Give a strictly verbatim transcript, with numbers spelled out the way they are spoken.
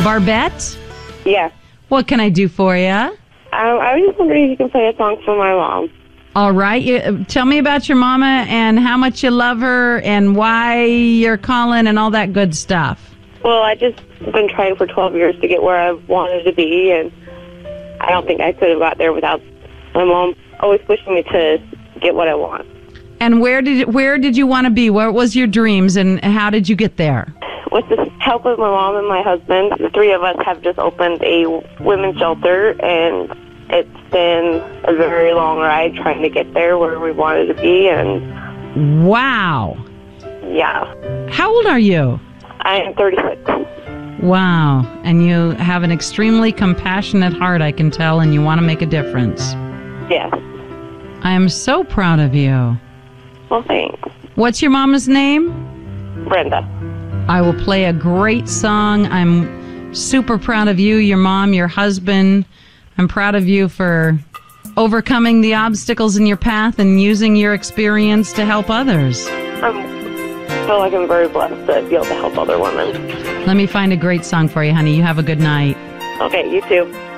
Barbette? Yeah. What can I do for you? Um, I was just wondering if you can play a song for my mom. All right. You, tell me about your mama and how much you love her and why you're calling and all that good stuff. Well, I just been trying for twelve years to get where I wanted to be, and I don't think I could have got there without my mom always pushing me to get what I want. And where did where did you want to be? What was your dreams, and how did you get there? With the help of my mom and my husband, the three of us have just opened a women's shelter, and it's been a very long ride trying to get there where we wanted to be. And wow. Yeah. How old are you? I am thirty-six. Wow. And you have an extremely compassionate heart, I can tell, and you want to make a difference. Yes. I am so proud of you. Well, thanks. What's your mama's name? Brenda. I will play a great song. I'm super proud of you, your mom, your husband. I'm proud of you for overcoming the obstacles in your path and using your experience to help others. I feel like I'm very blessed to be able to help other women. Let me find a great song for you, honey. You have a good night. Okay, you too.